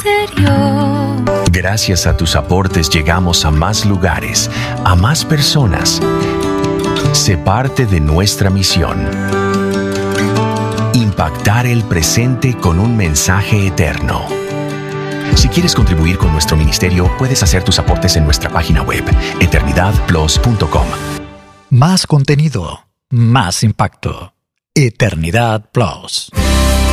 interior. Gracias a tus aportes llegamos a más lugares, a más personas. Sé parte de nuestra misión. Impactar el presente con un mensaje eterno. Si quieres contribuir con nuestro ministerio, puedes hacer tus aportes en nuestra página web, eternidadplus.com. Más contenido, más impacto. Eternidad Plus.